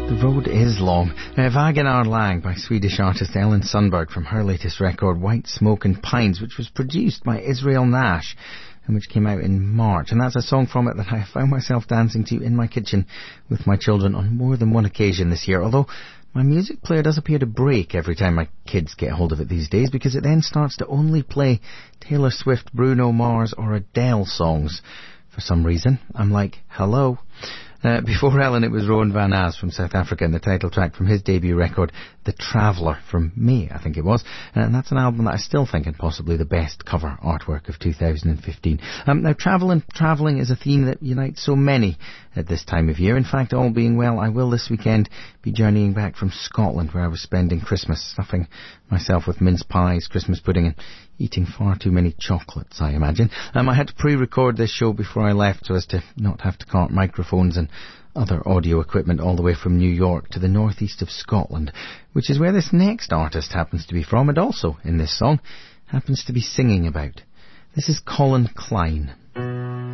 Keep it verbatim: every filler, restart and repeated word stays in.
The road is long. Uh, Vagenar Lang by Swedish artist Ellen Sundberg from her latest record White Smoke and Pines, which was produced by Israel Nash and which came out in March. And that's a song from it that I found myself dancing to in my kitchen with my children on more than one occasion this year, although my music player does appear to break every time my kids get hold of it these days, because it then starts to only play Taylor Swift, Bruno Mars or Adele songs for some reason. I'm like, hello? Uh, before Ellen, it was Rowan Van As from South Africa and the title track from his debut record, The Traveller, from May, I think it was. And that's an album that I still think is possibly the best cover artwork of two thousand fifteen. Um, now, travelling, travelling is a theme that unites so many at this time of year. In fact, all being well, I will this weekend be journeying back from Scotland, where I was spending Christmas, stuffing myself with mince pies, Christmas pudding, and eating far too many chocolates, I imagine. Um, I had to pre-record this show before I left so as to not have to cart microphones and other audio equipment all the way from New York to the northeast of Scotland, which is where this next artist happens to be from, and also, in this song, happens to be singing about. This is Colin Klein.